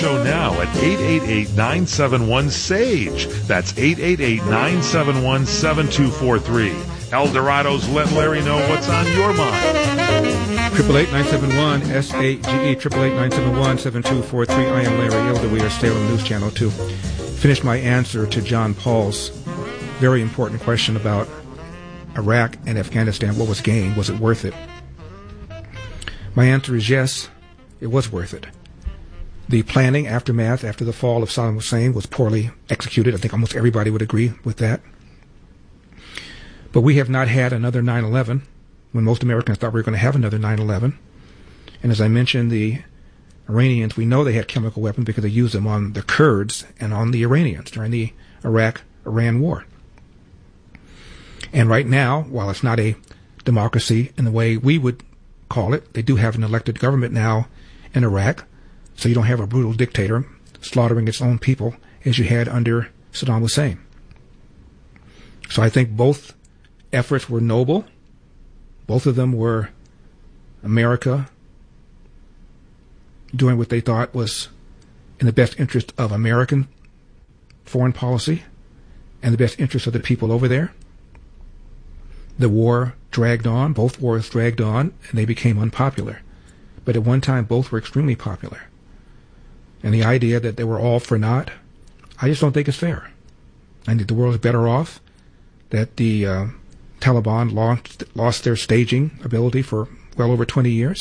Show now at 888-971-SAGE. That's 888-971-7243. El Dorado's Let Larry Know What's on Your Mind. 888-971-SAGE, 888-971-7243. I am Larry Elder. We are Salem News Channel 2. Finish my answer to John Paul's very important question about Iraq and Afghanistan. What was gained? Was it worth it? My answer is yes, it was worth it. The planning, aftermath, after the fall of Saddam Hussein was poorly executed. I think almost everybody would agree with that. But we have not had another 9/11 when most Americans thought we were going to have another 9/11. And as I mentioned, the Iranians, we know they had chemical weapons because they used them on the Kurds and on the Iranians during the Iraq-Iran war. And right now, while it's not a democracy in the way we would call it, they do have an elected government now in Iraq. So you don't have a brutal dictator slaughtering its own people as you had under Saddam Hussein. So I think both efforts were noble. Both of them were America doing what they thought was in the best interest of American foreign policy and the best interest of the people over there. The war dragged on. Both wars dragged on, and they became unpopular. But at one time, both were extremely popular. And the idea that they were all for naught, I just don't think it's fair. I think the world is better off that the Taliban lost their staging ability for well over 20 years.